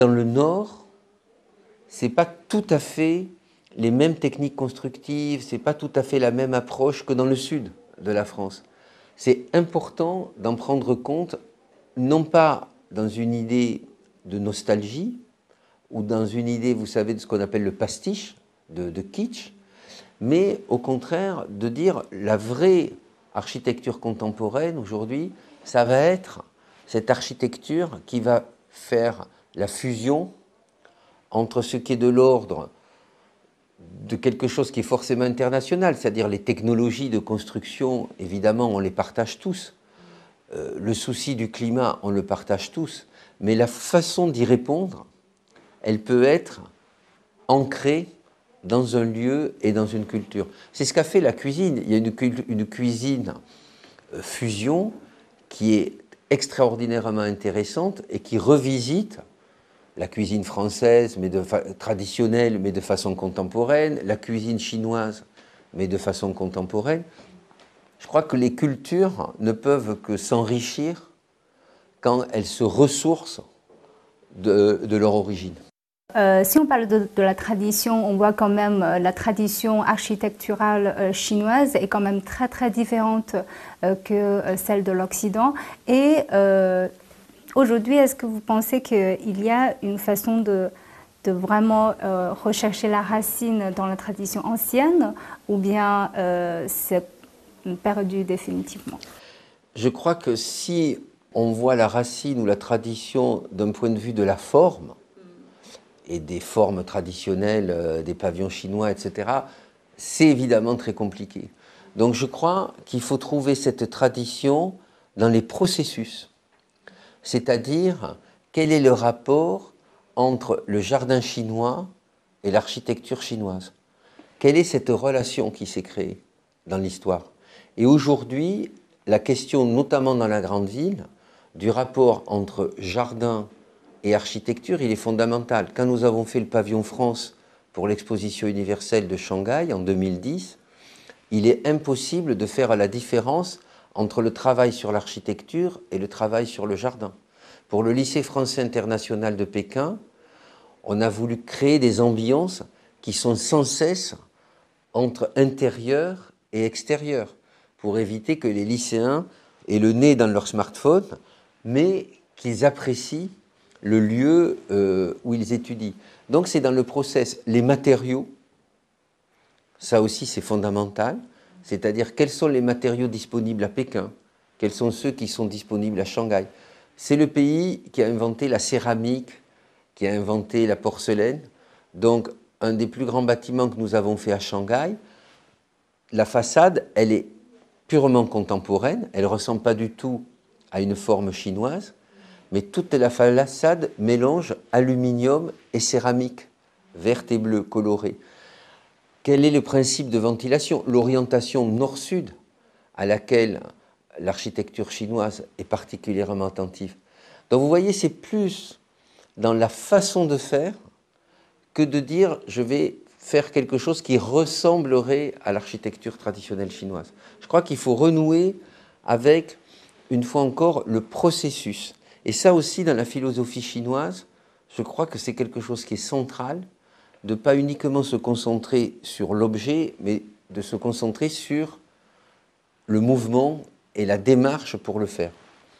Dans le nord, ce n'est pas tout à fait les mêmes techniques constructives, ce n'est pas tout à fait la même approche que dans le sud de la France. C'est important d'en prendre compte, non pas dans une idée de nostalgie, ou dans une idée, vous savez, de ce qu'on appelle le pastiche, de kitsch, mais au contraire de dire la vraie architecture contemporaine aujourd'hui, ça va être cette architecture qui va faire la fusion entre ce qui est de l'ordre de quelque chose qui est forcément international, c'est-à-dire les technologies de construction, évidemment, on les partage tous. Le souci du climat, on le partage tous. Mais la façon d'y répondre, elle peut être ancrée dans un lieu et dans une culture. C'est ce qu'a fait la cuisine. Il y a une cuisine fusion qui est extraordinairement intéressante et qui revisite la cuisine française, traditionnelle, mais de façon contemporaine, la cuisine chinoise, mais de façon contemporaine. Je crois que les cultures ne peuvent que s'enrichir quand elles se ressourcent de leur origine. Si on parle de la tradition, on voit quand même la tradition architecturale chinoise est quand même très très différente que celle de l'Occident. Et aujourd'hui, est-ce que vous pensez qu'il y a une façon de vraiment rechercher la racine dans la tradition ancienne, ou bien c'est perdu définitivement? Je crois que si on voit la racine ou la tradition d'un point de vue de la forme, et des formes traditionnelles des pavillons chinois, etc., c'est évidemment très compliqué. Donc je crois qu'il faut trouver cette tradition dans les processus. C'est-à-dire, quel est le rapport entre le jardin chinois et l'architecture chinoise? Quelle est cette relation qui s'est créée dans l'histoire? Et aujourd'hui, la question, notamment dans la grande ville, du rapport entre jardin et architecture, il est fondamental. Quand nous avons fait le pavillon France pour l'exposition universelle de Shanghai en 2010, il est impossible de faire la différence entre le travail sur l'architecture et le travail sur le jardin. Pour le lycée français international de Pékin, on a voulu créer des ambiances qui sont sans cesse entre intérieur et extérieur, pour éviter que les lycéens aient le nez dans leur smartphone, mais qu'ils apprécient le lieu où ils étudient. Donc c'est dans le process. Les matériaux, ça aussi c'est fondamental, c'est-à-dire quels sont les matériaux disponibles à Pékin, quels sont ceux qui sont disponibles à Shanghai. C'est le pays qui a inventé la céramique, qui a inventé la porcelaine. Donc un des plus grands bâtiments que nous avons fait à Shanghai, la façade, elle est purement contemporaine, elle ne ressemble pas du tout à une forme chinoise, mais toute la façade mélange aluminium et céramique, verte et bleue, colorée. Quel est le principe de ventilation? L'orientation nord-sud à laquelle l'architecture chinoise est particulièrement attentive. Donc vous voyez, c'est plus dans la façon de faire que de dire je vais faire quelque chose qui ressemblerait à l'architecture traditionnelle chinoise. Je crois qu'il faut renouer avec, une fois encore, le processus. Et ça aussi, dans la philosophie chinoise, je crois que c'est quelque chose qui est central, de ne pas uniquement se concentrer sur l'objet, mais de se concentrer sur le mouvement et la démarche pour le faire.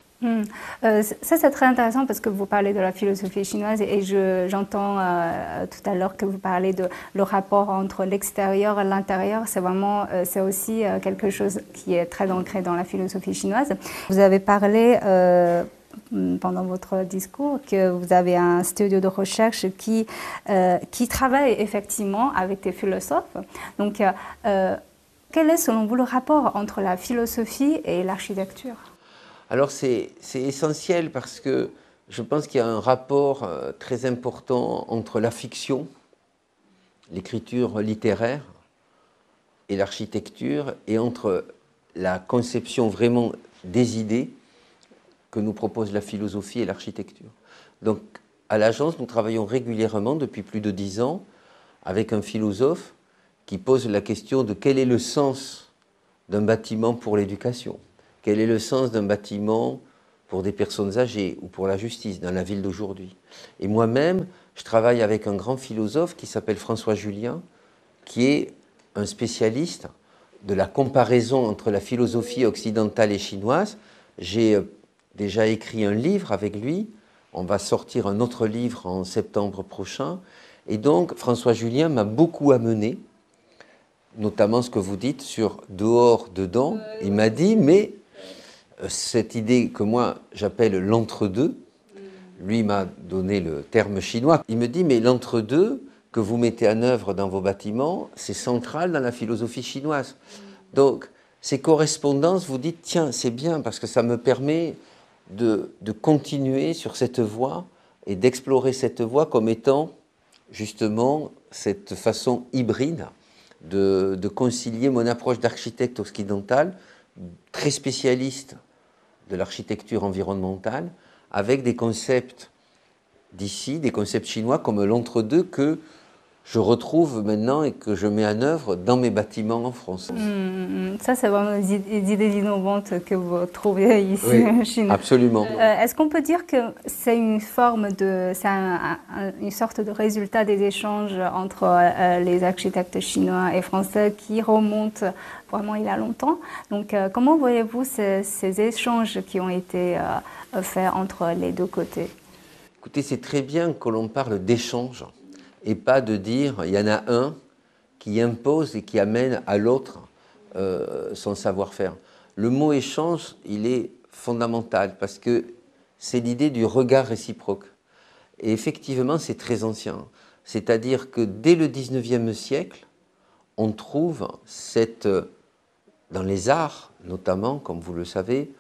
Ça, c'est très intéressant parce que vous parlez de la philosophie chinoise et j'entends tout à l'heure que vous parlez de le rapport entre l'extérieur et l'intérieur. C'est vraiment, c'est aussi quelque chose qui est très ancré dans la philosophie chinoise. Vous avez parlé pendant votre discours que vous avez un studio de recherche qui travaille effectivement avec des philosophes. Donc, quel est selon vous le rapport entre la philosophie et l'architecture? Alors c'est essentiel parce que je pense qu'il y a un rapport très important entre la fiction, l'écriture littéraire et l'architecture, et entre la conception vraiment des idées que nous propose la philosophie et l'architecture. Donc à l'agence, nous travaillons régulièrement depuis plus de 10 ans avec un philosophe qui pose la question de quel est le sens d'un bâtiment pour l'éducation. Quel est le sens d'un bâtiment pour des personnes âgées ou pour la justice dans la ville d'aujourd'hui. Et moi-même, je travaille avec un grand philosophe qui s'appelle François Julien, qui est un spécialiste de la comparaison entre la philosophie occidentale et chinoise. J'ai déjà écrit un livre avec lui. On va sortir un autre livre en septembre prochain. Et donc, François Julien m'a beaucoup amené, notamment ce que vous dites sur dehors, dedans. Il m'a dit, mais cette idée que moi j'appelle l'entre-deux, lui m'a donné le terme chinois. Il me dit, mais l'entre-deux que vous mettez en œuvre dans vos bâtiments, c'est central dans la philosophie chinoise. Donc, ces correspondances, vous dites, tiens, c'est bien parce que ça me permet de continuer sur cette voie et d'explorer cette voie comme étant justement cette façon hybride de concilier mon approche d'architecte occidental, très spécialiste de l'architecture environnementale, avec des concepts d'ici, des concepts chinois comme l'entre-deux que je retrouve maintenant et que je mets en œuvre dans mes bâtiments en France. Ça, c'est vraiment des idées innovantes que vous trouvez ici en Chine. Absolument. Est-ce qu'on peut dire que c'est une forme de, une sorte de résultat des échanges entre les architectes chinois et français qui remontent vraiment il y a longtemps? Donc, comment voyez-vous ces échanges qui ont été faits entre les deux côtés? Écoutez, c'est très bien que l'on parle d'échanges et pas de dire il y en a un qui impose et qui amène à l'autre son savoir-faire. Le mot échange, il est fondamental parce que c'est l'idée du regard réciproque. Et effectivement, c'est très ancien. C'est-à-dire que dès le 19e siècle, on trouve dans les arts, notamment, comme vous le savez,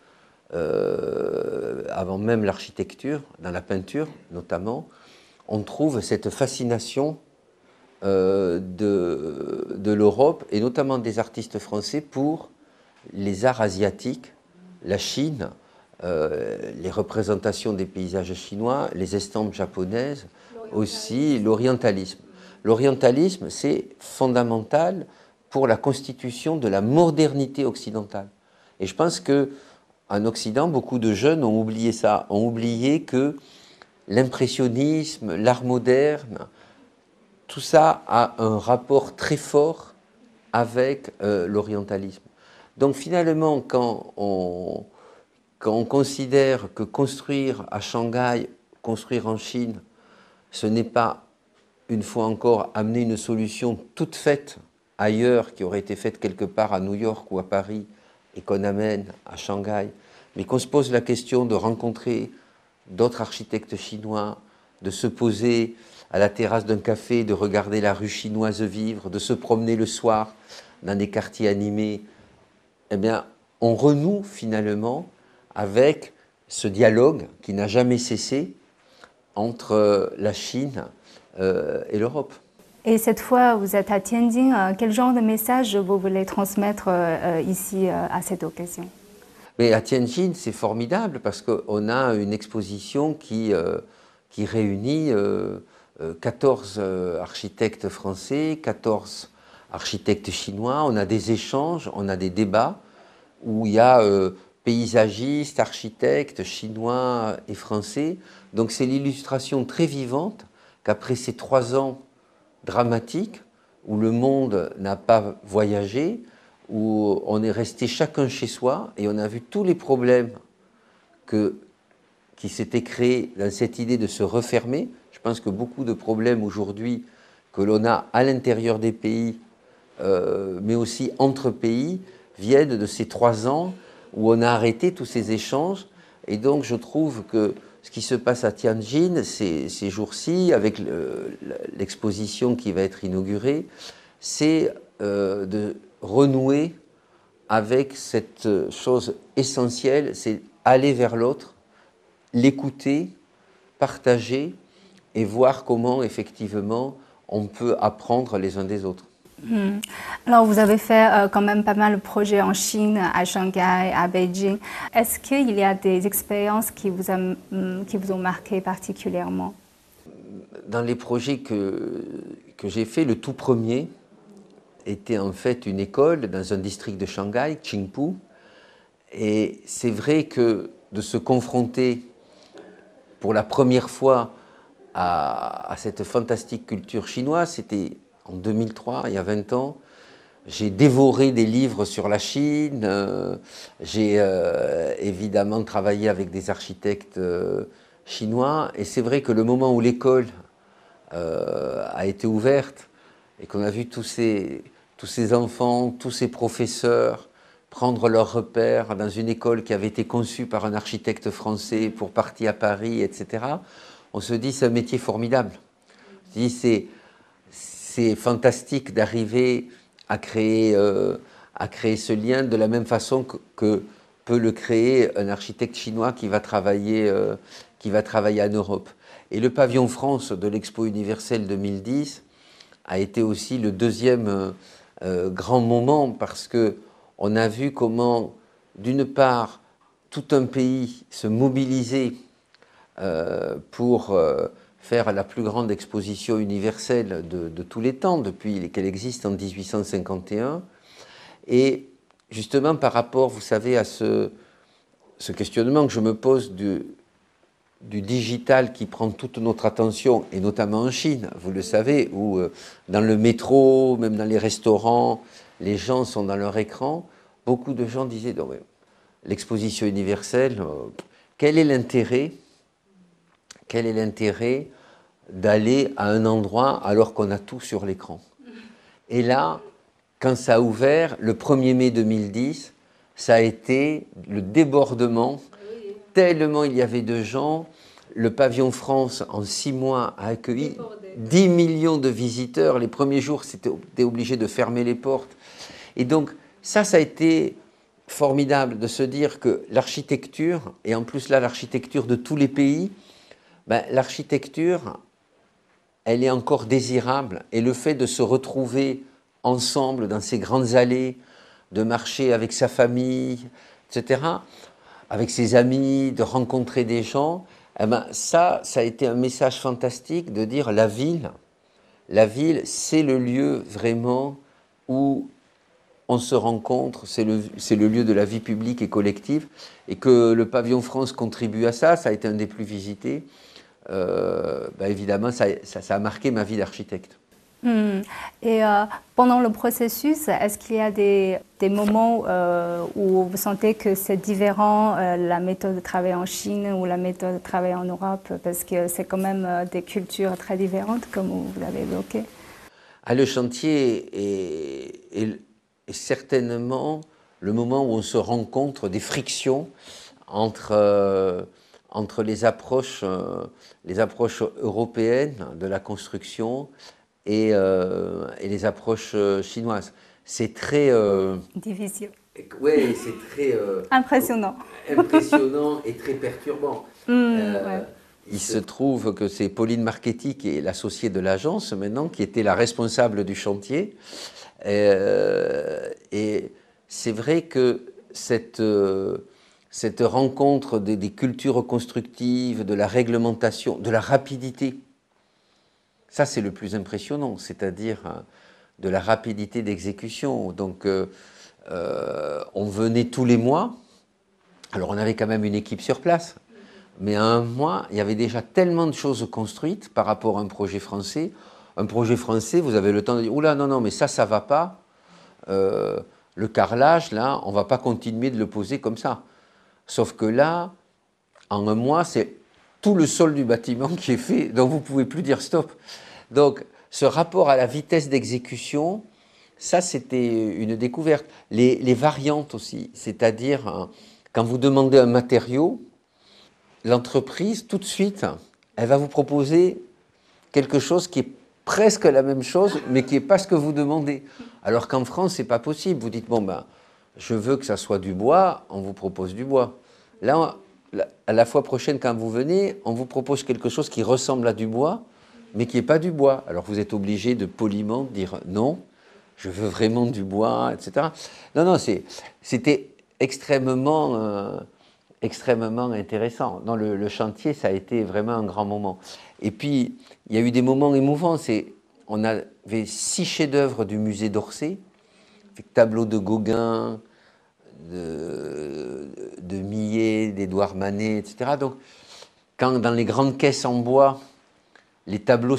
avant même l'architecture, dans la peinture notamment, on trouve cette fascination de l'Europe et notamment des artistes français pour les arts asiatiques, la Chine, les représentations des paysages chinois, les estampes japonaises, aussi l'orientalisme. L'orientalisme, c'est fondamental pour la constitution de la modernité occidentale. Et je pense qu'en Occident, beaucoup de jeunes ont oublié ça, ont oublié que l'impressionnisme, l'art moderne, tout ça a un rapport très fort avec l'orientalisme. Donc finalement, quand on considère que construire à Shanghai, construire en Chine, ce n'est pas, une fois encore, amener une solution toute faite ailleurs, qui aurait été faite quelque part à New York ou à Paris, et qu'on amène à Shanghai, mais qu'on se pose la question de rencontrer d'autres architectes chinois, de se poser à la terrasse d'un café, de regarder la rue chinoise vivre, de se promener le soir dans des quartiers animés, eh bien, on renoue finalement avec ce dialogue qui n'a jamais cessé entre la Chine et l'Europe. Et cette fois, vous êtes à Tianjin. Quel genre de message vous voulez transmettre ici à cette occasion? Mais à Tianjin, c'est formidable parce qu'on a une exposition qui réunit 14 architectes français, 14 architectes chinois. On a des échanges, on a des débats où il y a paysagistes, architectes chinois et français. Donc c'est l'illustration très vivante qu'après ces 3 ans dramatiques où le monde n'a pas voyagé, où on est resté chacun chez soi et on a vu tous les problèmes qui s'étaient créés dans cette idée de se refermer. Je pense que beaucoup de problèmes aujourd'hui que l'on a à l'intérieur des pays, mais aussi entre pays, viennent de ces 3 ans où on a arrêté tous ces échanges. Et donc je trouve que ce qui se passe à Tianjin ces jours-ci, avec l'exposition qui va être inaugurée, c'est de renouer avec cette chose essentielle, c'est aller vers l'autre, l'écouter, partager et voir comment effectivement on peut apprendre les uns des autres. Alors, vous avez fait quand même pas mal de projets en Chine, à Shanghai, à Beijing. Est-ce qu'il y a des expériences qui vous ont marqué particulièrement? Dans les projets que j'ai fait, le tout premier était en fait une école dans un district de Shanghai, Qingpu. Et c'est vrai que de se confronter pour la première fois à cette fantastique culture chinoise, c'était en 2003, il y a 20 ans. J'ai dévoré des livres sur la Chine, j'ai évidemment travaillé avec des architectes chinois, et c'est vrai que le moment où l'école a été ouverte et qu'on a vu tous ces enfants, tous ces professeurs prendre leurs repères dans une école qui avait été conçue par un architecte français pour partir à Paris, etc., on se dit c'est un métier formidable. On se dit c'est fantastique d'arriver à créer ce lien de la même façon que peut le créer un architecte chinois qui va travailler en Europe. Et le pavillon France de l'Expo universelle 2010 a été aussi le deuxième grand moment parce qu'on a vu comment, d'une part, tout un pays se mobilisait pour faire la plus grande exposition universelle de tous les temps, depuis qu'elle existe en 1851. Et justement, par rapport, vous savez, à ce questionnement que je me pose du digital qui prend toute notre attention, et notamment en Chine, vous le savez, où dans le métro, même dans les restaurants, les gens sont dans leur écran, beaucoup de gens disaient, non, l'exposition universelle, quel est l'intérêt d'aller à un endroit alors qu'on a tout sur l'écran? Et là, quand ça a ouvert, le 1er mai 2010, ça a été le débordement, tellement il y avait de gens. Le pavillon France, en 6 mois, a accueilli 10 millions de visiteurs. Les premiers jours, c'était obligé de fermer les portes. Et donc, ça a été formidable de se dire que l'architecture, et en plus là, l'architecture de tous les pays, l'architecture, elle est encore désirable. Et le fait de se retrouver ensemble dans ces grandes allées, de marcher avec sa famille, etc., avec ses amis, de rencontrer des gens, ça a été un message fantastique de dire la ville, c'est le lieu vraiment où on se rencontre, c'est le lieu de la vie publique et collective, et que le pavillon France contribue à ça, ça a été un des plus visités. Évidemment, ça a marqué ma vie d'architecte. Et pendant le processus, est-ce qu'il y a des moments où vous sentez que c'est différent, la méthode de travail en Chine ou la méthode de travail en Europe, parce que c'est quand même des cultures très différentes, comme vous l'avez évoqué? Le chantier est certainement le moment où on se rencontre, des frictions entre les approches européennes de la construction et les approches chinoises. C'est très... difficile. Oui, c'est très... impressionnant. Impressionnant et très perturbant. Ouais. Il se trouve que c'est Pauline Marchetti, qui est l'associée de l'agence maintenant, qui était la responsable du chantier. Et c'est vrai que cette rencontre des cultures constructives, de la réglementation, de la rapidité, ça c'est le plus impressionnant, c'est-à-dire de la rapidité d'exécution. Donc on venait tous les mois, alors on avait quand même une équipe sur place, mais à un mois, il y avait déjà tellement de choses construites par rapport à un projet français. Un projet français, vous avez le temps de dire « Oula, non, mais ça va pas. Le carrelage, là, on ne va pas continuer de le poser comme ça. » Sauf que là, en un mois, c'est tout le sol du bâtiment qui est fait, donc vous ne pouvez plus dire stop. Donc, ce rapport à la vitesse d'exécution, ça, c'était une découverte. Les variantes aussi, c'est-à-dire, quand vous demandez un matériau, l'entreprise, tout de suite, elle va vous proposer quelque chose qui est presque la même chose, mais qui n'est pas ce que vous demandez. Alors qu'en France, ce n'est pas possible. Vous dites, je veux que ça soit du bois, on vous propose du bois. Là, à la fois prochaine, quand vous venez, on vous propose quelque chose qui ressemble à du bois, mais qui n'est pas du bois. Alors vous êtes obligé de poliment dire non, je veux vraiment du bois, etc. Non, c'était extrêmement intéressant. Dans le chantier, ça a été vraiment un grand moment. Et puis, il y a eu des moments émouvants. On avait 6 chefs-d'œuvre du musée d'Orsay, avec tableaux de Gauguin, de Millet, d'Édouard Manet, etc. Donc, quand dans les grandes caisses en bois, les tableaux